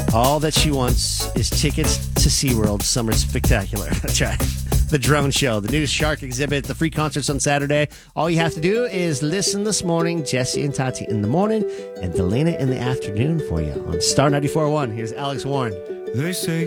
All that she wants is tickets to SeaWorld Summer Spectacular. That's right. The drone show, the new shark exhibit, the free concerts on Saturday. All you have to do is listen this morning. Jesse and Tati in the morning and Delana in the afternoon for you on Star 94.1. Here's Alex Warren. They say